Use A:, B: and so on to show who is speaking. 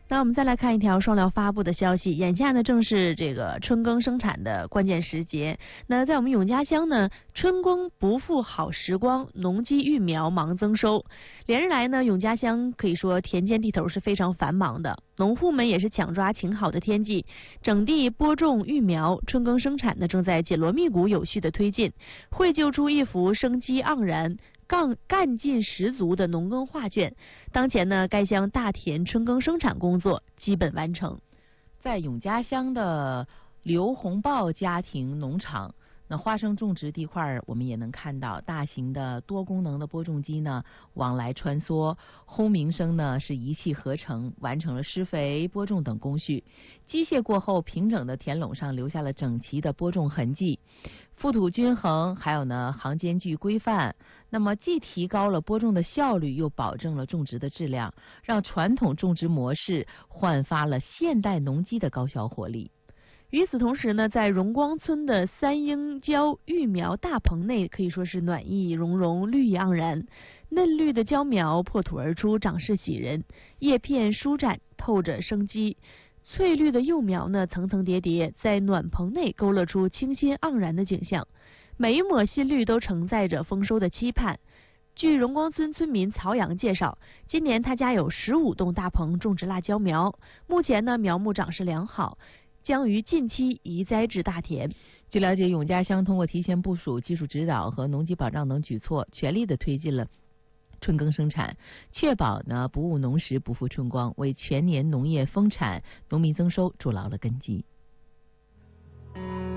A: 那我们再来看一条双料发布的消息，眼下呢正是这个春耕生产的关键时节。那在我们永嘉乡呢，春耕不负好时光，农机育苗忙增收。连日来呢，永嘉乡可以说田间地头是非常繁忙的，农户们也是抢抓晴好的天气，整地播种育苗，春耕生产呢正在紧锣密鼓有序的推进，绘就出一幅生机盎然、干劲十足的农耕画卷。当前呢，该乡大田春耕生产工作基本完成。
B: 在永嘉乡的刘洪豹家庭农场，那花生种植地块我们也能看到大型的多功能的播种机呢往来穿梭，轰鸣声呢是一气呵成，完成了施肥、播种等工序。机械过后，平整的田垄上留下了整齐的播种痕迹，覆土均衡，还有呢行间距规范。那么既提高了播种的效率，又保证了种植的质量，让传统种植模式焕发了现代农机的高效活力。
A: 与此同时呢，在荣光村的三英蕉育苗大棚内，可以说是暖意融融，绿意盎然。嫩绿的蕉苗破土而出，长势喜人，叶片舒展，透着生机。翠绿的幼苗呢，层层叠叠，在暖棚内勾勒出清新盎然的景象。每一抹新绿都承载着丰收的期盼。据荣光村村民曹阳介绍，今年他家有15栋大棚种植辣椒苗，目前呢苗木长势良好，将于近期移栽至大田。
B: 据了解，永嘉乡通过提前部署、技术指导和农机保障等举措，全力的推进了春耕生产，确保呢不误农时、不负春光，为全年农业丰产、农民增收筑牢了根基。